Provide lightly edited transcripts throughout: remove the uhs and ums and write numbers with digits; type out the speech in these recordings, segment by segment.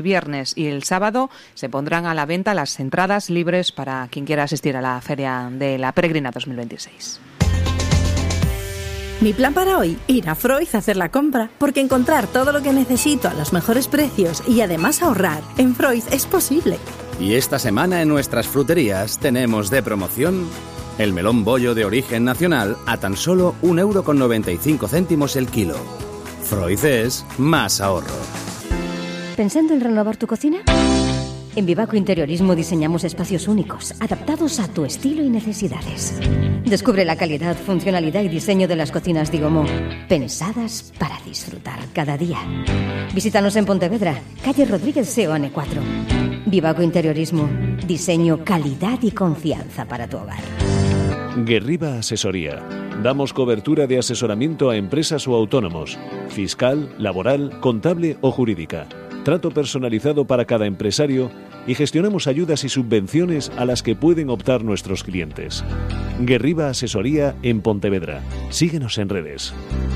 viernes y el sábado se pondrán a la venta las entradas libres para quien quiera asistir a la Feria de la Peregrina 2026. Mi plan para hoy, ir a Freud a hacer la compra, porque encontrar todo lo que necesito a los mejores precios y además ahorrar en Freud es posible. Y esta semana en nuestras fruterías tenemos de promoción el melón bollo de origen nacional a tan solo 1,95 € el kilo. Freud es más ahorro. ¿Pensando en renovar tu cocina? En Vivaco Interiorismo diseñamos espacios únicos, adaptados a tu estilo y necesidades. Descubre la calidad, funcionalidad y diseño de las cocinas Digomo, pensadas para disfrutar cada día. Visítanos en Pontevedra, calle Rodríguez Seoane 4. Vivaco Interiorismo, diseño, calidad y confianza para tu hogar. Guerriba Asesoría. Damos cobertura de asesoramiento a empresas o autónomos, fiscal, laboral, contable o jurídica. Trato personalizado para cada empresario y gestionamos ayudas y subvenciones a las que pueden optar nuestros clientes. Guerriba Asesoría en Pontevedra. Síguenos en redes.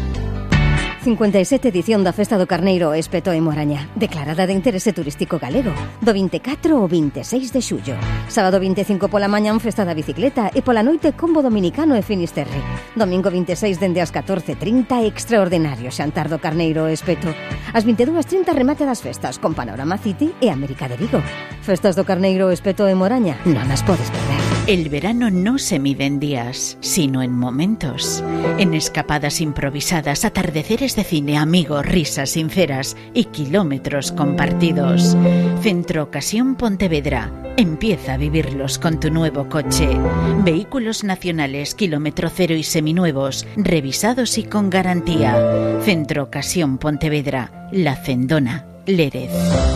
57 edición da Festa do Carneiro Espeto en Moraña, declarada de interese turístico galego, do 24 ao 26 de xullo. Sábado 25 pola mañán Festa da Bicicleta e pola noite Combo Dominicano e Finisterre. Domingo 26 dende as 14:30 extraordinario xantar do Carneiro Espeto. As 22:30 remate das festas con Panorama City e América de Vigo. Festas do Carneiro Espeto en Moraña, non as podes perder. El verano no se mide en días, sino en momentos. En escapadas improvisadas, atardeceres de cine, amigos, risas sinceras y kilómetros compartidos. Centro Ocasión Pontevedra. Empieza a vivirlos con tu nuevo coche. Vehículos nacionales, kilómetro cero y seminuevos, revisados y con garantía. Centro Ocasión Pontevedra. La Cendona, Lérez.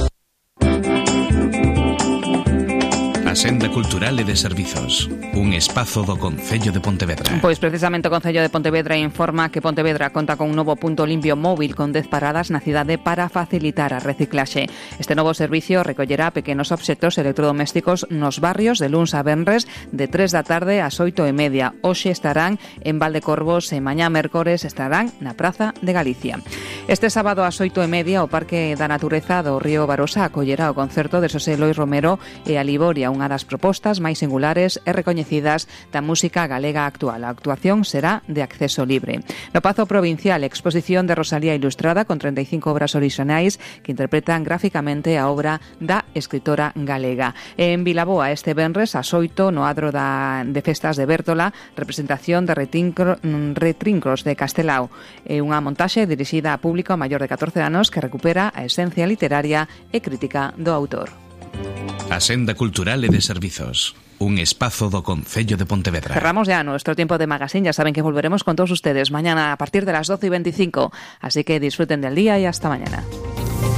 A Senda Cultural e de Servizos, un espazo do Concello de Pontevedra. Pois precisamente o Concello de Pontevedra informa que Pontevedra conta con un novo punto limpio móvil con 10 paradas na cidade para facilitar a reciclaxe. Este novo servicio recollerá pequenos obxectos electrodomésticos nos barrios de luns a venres de 3 da tarde ás 8:30. Hoxe estarán en Valdecorvos e mañá mércores estarán na Praza de Galicia. Este sábado ás 8:30 o Parque da Natureza do Río Barosa acollerá o concerto de Xosé Lois Romero e a Liboria, unha das propostas máis singulares e recoñecidas da música galega actual. A actuación será de acceso libre. No Pazo Provincial, exposición de Rosalía Ilustrada con 35 obras orixinais que interpretan gráficamente a obra da escritora galega. En Vilaboa, este venres, ás 8, no adro de festas de Bértola, representación de Retrincros de Castelao. É unha montaxe dirixida a público maior de 14 anos que recupera a esencia literaria e crítica do autor. A Senda Cultural e de Servizos, un espazo do Concello de Pontevedra. Cerramos ya nuestro tiempo de magazine. Ya saben que volveremos con todos ustedes mañana a partir de las 12:25. Así que disfruten del día y hasta mañana.